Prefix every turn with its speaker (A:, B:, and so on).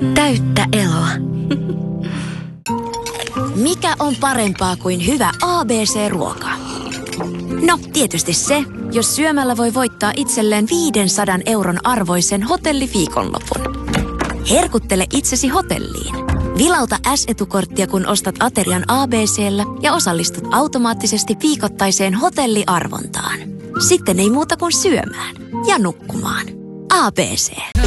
A: Täyttä eloa. Mikä on parempaa kuin hyvä ABC-ruoka? No, tietysti se, jos syömällä voi voittaa itselleen 500 € arvoisen hotelliviikonlopun. Herkuttele itsesi hotelliin. Vilauta S-etukorttia, kun ostat aterian ABC:llä ja osallistut automaattisesti viikoittaiseen hotelliarvontaan. Sitten ei muuta kuin syömään ja nukkumaan. ABC.